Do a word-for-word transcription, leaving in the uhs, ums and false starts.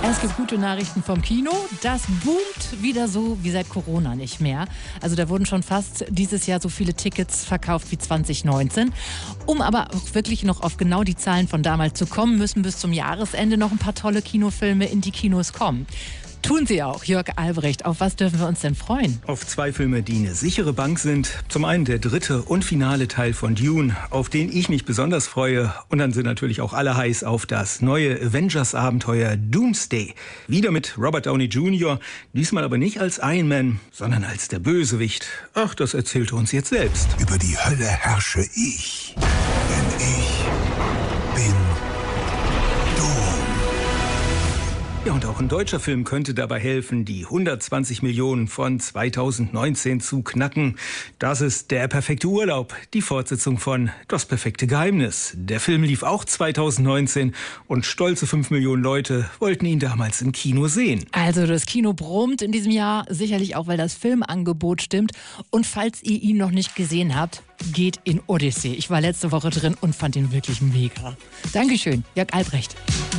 Es gibt gute Nachrichten vom Kino. Das boomt wieder so wie seit Corona nicht mehr. Also da wurden schon fast dieses Jahr so viele Tickets verkauft wie zwanzig neunzehn. Um aber auch wirklich noch auf genau die Zahlen von damals zu kommen, müssen bis zum Jahresende noch ein paar tolle Kinofilme in die Kinos kommen. Tun sie auch, Jörg Albrecht. Auf was dürfen wir uns denn freuen? Auf zwei Filme, die eine sichere Bank sind. Zum einen der dritte und finale Teil von Dune, auf den ich mich besonders freue. Und dann sind natürlich auch alle heiß auf das neue Avengers-Abenteuer Doomsday. Wieder mit Robert Downey Junior, diesmal aber nicht als Iron Man, sondern als der Bösewicht. Ach, das erzählt er uns jetzt selbst. Über die Hölle herrsche ich, denn ich bin Ja, und auch ein deutscher Film könnte dabei helfen, die hundertzwanzig Millionen von zweitausendneunzehn zu knacken. Das ist Der perfekte Urlaub, die Fortsetzung von Das perfekte Geheimnis. Der Film lief auch zweitausendneunzehn und stolze fünf Millionen Leute wollten ihn damals im Kino sehen. Also das Kino brummt in diesem Jahr, sicherlich auch, weil das Filmangebot stimmt. Und falls ihr ihn noch nicht gesehen habt, geht in Odyssey. Ich war letzte Woche drin und fand ihn wirklich mega. Dankeschön, Jörg Albrecht.